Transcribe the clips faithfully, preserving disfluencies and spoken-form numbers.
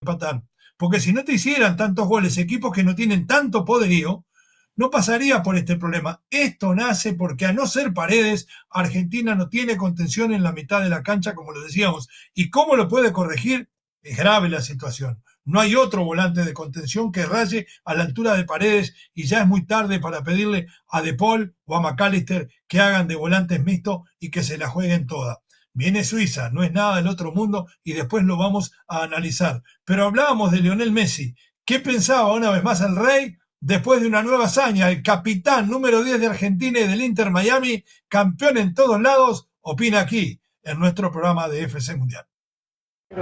empatar. Porque si no te hicieran tantos goles equipos que no tienen tanto poderío, no pasaría por este problema. Esto nace porque, a no ser Paredes, Argentina no tiene contención en la mitad de la cancha, como lo decíamos. ¿Y cómo lo puede corregir? Es grave la situación. No hay otro volante de contención que raye a la altura de Paredes, y ya es muy tarde para pedirle a De Paul o a McAllister que hagan de volantes mixtos y que se la jueguen toda. Viene Suiza, no es nada del otro mundo, y después lo vamos a analizar. Pero hablábamos de Lionel Messi. ¿Qué pensaba una vez más el Rey? Después de una nueva hazaña, el capitán número diez de Argentina y del Inter Miami, campeón en todos lados, opina aquí, en nuestro programa de F C Mundial. Y,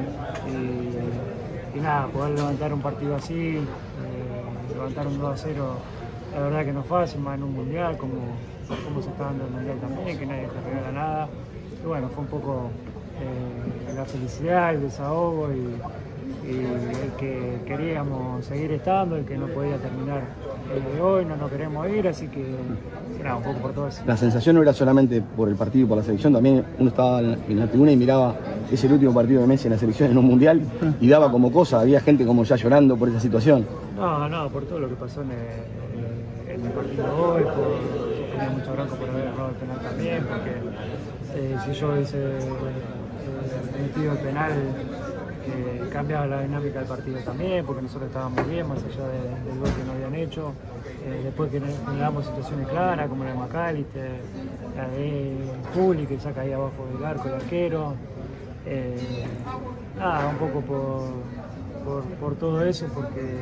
y, y nada, poder levantar un partido así, eh, levantar un dos a cero, la verdad que no es fácil, más en un mundial, como, como se está dando el mundial también, que nadie te regala nada. Y bueno, fue un poco eh, la felicidad, el desahogo y, y el que queríamos seguir estando, el que no podía terminar eh, hoy, no nos queremos ir, así que nada, un poco por todo eso. La sensación no era solamente por el partido y por la selección, también uno estaba en la tribuna y miraba, es el último partido de Messi en la selección en un mundial, y daba como cosa, había gente como ya llorando por esa situación. No, no, por todo lo que pasó en el, en el partido de hoy, por, tenía mucho bronco por haber errado el penal también, porque eh, si yo hubiese eh, metido el penal, eh, cambiaba la dinámica del partido también, porque nosotros estábamos bien, más allá de, del gol que nos habían hecho. Eh, después que generamos situaciones claras, como la de McAllister, la de Juli, que saca ahí abajo del arco el arquero. Eh, nada, un poco por, por, por todo eso, porque,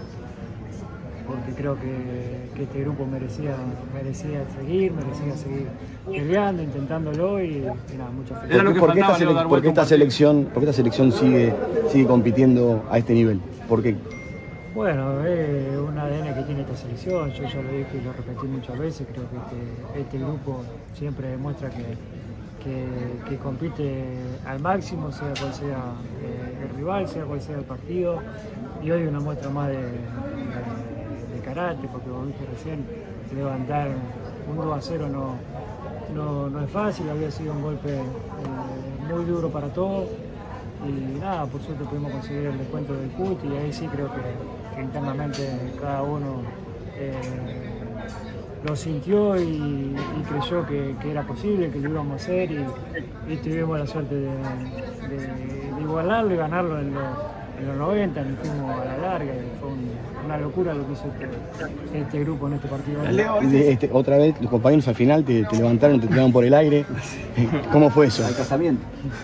porque creo que, que este grupo merecía, merecía seguir, merecía seguir peleando, intentándolo, y, y nada, mucha felicidad. ¿Por, ¿por, qué esta, sele ¿por qué esta selección, por qué esta selección sigue, sigue compitiendo a este nivel? ¿Por qué? Bueno, es un A D N que tiene esta selección, yo ya lo dije y lo repetí muchas veces, creo que este, este grupo siempre demuestra que, que, que compite al máximo, sea cual sea eh, el rival, sea cual sea el partido, y hoy una muestra más de, de, de carácter, porque como dije recién, levantar un dos a cero no, no, no es fácil, había sido un golpe eh, muy duro para todos. Y nada, por suerte pudimos conseguir el descuento del C U T, y ahí sí creo que, que internamente cada uno eh, lo sintió y, y creyó que, que era posible, que lo íbamos a hacer, y, y tuvimos la suerte de, de, de igualarlo y ganarlo en, lo, en los noventa, nos fuimos a la larga, y fue un, una locura lo que hizo este, este grupo en este partido. De, este, otra vez, los compañeros al final te, te levantaron, te tiraron por el aire. ¿Cómo fue eso? Al casamiento.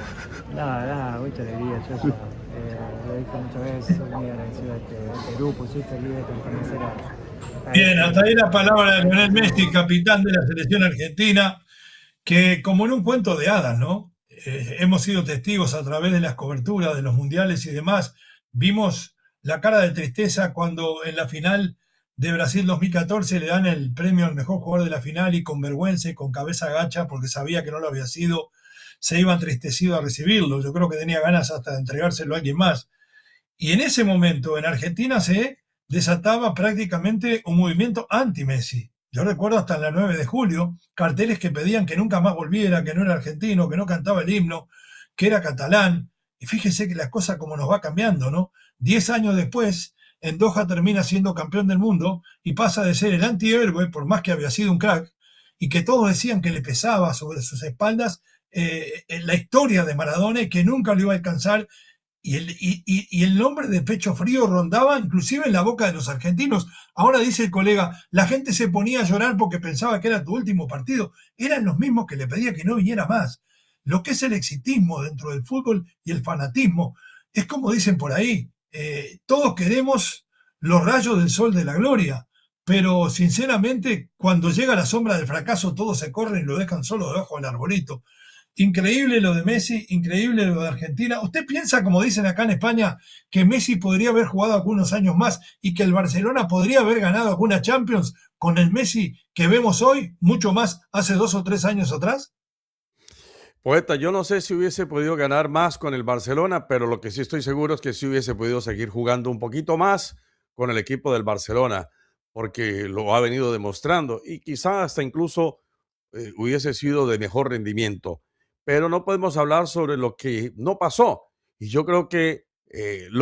Nada, nada, mucha alegría, yo eso, eh, lo dije muchas veces, soy muy agradecido a este, a este grupo, soy feliz de pertenecer a, a Bien, este. hasta ahí la palabra de Lionel Messi, capitán de la selección argentina, que como en un cuento de hadas, ¿no? Eh, hemos sido testigos a través de las coberturas de los mundiales y demás, vimos la cara de tristeza cuando en la final de Brasil dos mil catorce le dan el premio al mejor jugador de la final, y con vergüenza y con cabeza gacha, porque sabía que no lo había sido, se iba entristecido a recibirlo. Yo creo que tenía ganas hasta de entregárselo a alguien más. Y en ese momento en Argentina se desataba prácticamente un movimiento anti-Messi. Yo recuerdo hasta en la nueve de julio carteles que pedían que nunca más volviera, que no era argentino, que no cantaba el himno, que era catalán. Y fíjese que la cosa como nos va cambiando, ¿no? Diez años después, en Doha termina siendo campeón del mundo y pasa de ser el antihéroe, por más que había sido un crack, y que todos decían que le pesaba sobre sus espaldas Eh, la historia de Maradona, que nunca lo iba a alcanzar, y el, y, y, y el nombre de Pecho Frío rondaba inclusive en la boca de los argentinos. Ahora dice el colega, la gente se ponía a llorar porque pensaba que era tu último partido. Eran los mismos que le pedía que no viniera más. Lo que es el exitismo dentro del fútbol y el fanatismo, es como dicen por ahí, eh, todos queremos los rayos del sol de la gloria, pero sinceramente cuando llega la sombra del fracaso todos se corren y lo dejan solo debajo del arbolito. Increíble lo de Messi, increíble lo de Argentina. ¿Usted piensa, como dicen acá en España, que Messi podría haber jugado algunos años más y que el Barcelona podría haber ganado alguna Champions con el Messi que vemos hoy, mucho más hace dos o tres años atrás? Poeta, yo no sé si hubiese podido ganar más con el Barcelona, pero lo que sí estoy seguro es que sí hubiese podido seguir jugando un poquito más con el equipo del Barcelona, porque lo ha venido demostrando, y quizá hasta incluso eh, hubiese sido de mejor rendimiento. Pero no podemos hablar sobre lo que no pasó. Y yo creo que eh, lo